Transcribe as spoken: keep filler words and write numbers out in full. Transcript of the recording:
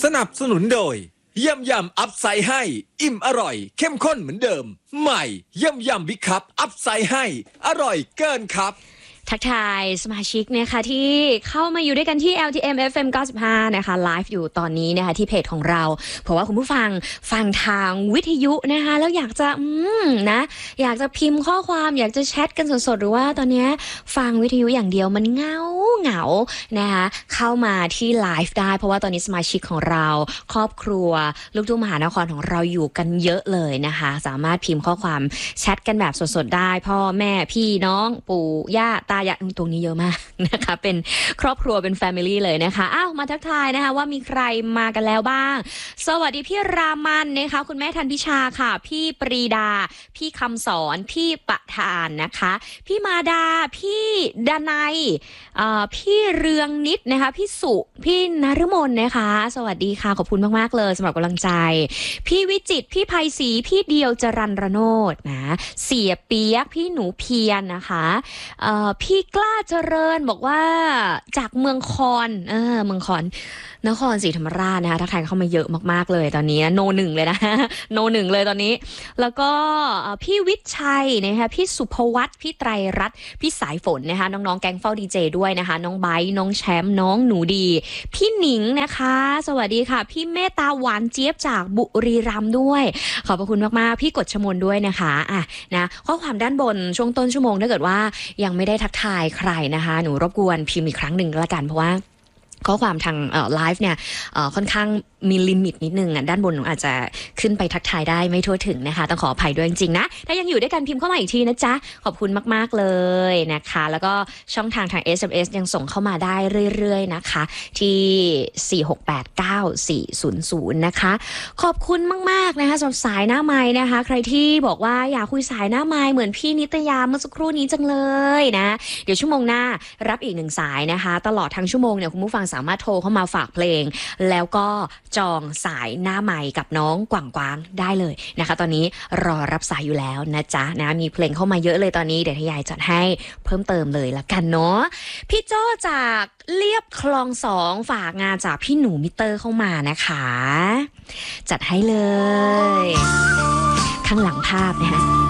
นับสนุนโดยยำยำอัพไซด์ให้อิ่มอร่อยเข้มข้นเหมือนเดิมใหม่ยำยำบิ๊กคัพอัพไซด์ให้อร่อยเกินครับทักทายสมาชิกนะคะที่เข้ามาอยู่ด้วยกันที่ แอล ที เอ็ม เอฟ เอ็ม เก้าสิบห้านะคะไลฟ์อยู่ตอนนี้นะคะที่เพจของเราเพราะว่าคุณผู้ฟังฟังทางวิทยุนะคะแล้วอยากจะอืมนะอยากจะพิมพ์ข้อความอยากจะแชทกันสดๆหรือว่าตอนนี้ฟังวิทยุอย่างเดียวมันเงาเหงานะคะเข้ามาที่ไลฟ์ได้เพราะว่าตอนนี้สมาชิกของเราครอบครัวลูกทุ่งมหานครของเราอยู่กันเยอะเลยนะคะสามารถพิมพ์ข้อความแชทกันแบบสดๆได้พ่อแม่พี่น้องปู่ย่าตายายตรงนี้เยอะมากนะคะเป็นครอบครัวเป็นแฟมิลี่เลยนะคะอ้าวมาทักทายนะคะว่ามีใครมากันแล้วบ้างสวัสดีพี่รามันนะคะคุณแม่ธันพิชาค่ะพี่ปรีดาพี่คำสอนพี่ประธานนะคะพี่มาดาพี่ดนัยพี่เรืองนิดนะคะพี่สุพี่นฤมลนะคะสวัสดีค่ะขอบคุณมากๆเลยสำหรับกำลังใจพี่วิจิตรพี่ไพศรีพี่เดียวจรัญระโนดนะเสียเปียกพี่หนูเพียรนะคะพี่กล้าเจริญบอกว่าจากเมืองคอนเออเมืองคอนนครศรีธรรมราชนะคะทักทายเข้ามาเยอะมากๆเลยตอนนี้โนหนึ่งเลยนะโนหนึ่งเลยตอนนี้แล้วก็พี่วิชัยนะคะพี่สุภวัฒน์พี่ไตรรัตน์พี่สายฝนนะคะน้องๆแก๊งเฝ้าดีเจด้วยนะคะน้องไบร์ทน้องแชมป์น้องหนูดีพี่หนิงนะคะสวัสดีค่ะพี่เมตตาหวานเจี๊ยบจากบุรีรัมย์ด้วยขอบพระคุณมากๆพี่กฎชมนด้วยนะคะอ่ะนะข้อความด้านบนช่วงต้นชั่วโมงถ้าเกิดว่ายังไม่ได้ทักทายใครนะคะหนูรบกวนพิมพ์อีกครั้งหนึ่งละกันเพราะว่าข้อความทางไลฟ์เนี่ยค่อนข้างมีลิมิตนิดนึงอ่ะด้านบนหนูอาจจะขึ้นไปทักทายได้ไม่ทั่วถึงนะคะต้องขออภัยด้วยจริงๆนะถ้ายังอยู่ด้วยกันพิมพ์เข้ามาอีกทีนะจ๊ะขอบคุณมากๆเลยนะคะแล้วก็ช่องทางทาง เอส เอ็ม เอส ยังส่งเข้ามาได้เรื่อยๆนะคะที่สี่ หก แปด เก้า สี่ ศูนย์ ศูนย์นะคะขอบคุณมากๆนะคะสำหรับสายหน้าไมค์นะคะใครที่บอกว่าอยากคุยสายหน้าไมค์เหมือนพี่นิตยาเมื่อสักครู่นี้จังเลยนะเดี๋ยวชั่วโมงหน้ารับอีกหนึ่งสายนะคะตลอดทั้งชั่วโมงเนี่ยคุณผู้ฟังสามารถโทรเข้ามาฝากเพลงแล้วก็จองสายหน้าใหม่กับน้องกวางกวางได้เลยนะคะตอนนี้รอรับสายอยู่แล้วนะจ๊ะนะมีเพลงเข้ามาเยอะเลยตอนนี้เดี๋ยวทยายจัดให้เพิ่มเติมเลยละกันเนาะพี่โจ้จากเลียบคลองสองฝากงานจากพี่หนูมิเตอร์เข้ามานะคะจัดให้เลยข้างหลังภาพนะคะ